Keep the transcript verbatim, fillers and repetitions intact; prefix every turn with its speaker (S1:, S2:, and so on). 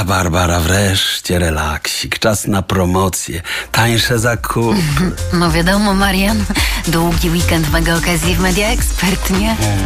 S1: Dobra, Barbara, wreszcie relaksik. Czas na promocję, tańsze zakupy.
S2: No wiadomo, Marian. Długi weekend mega okazji w Media Expert, nie?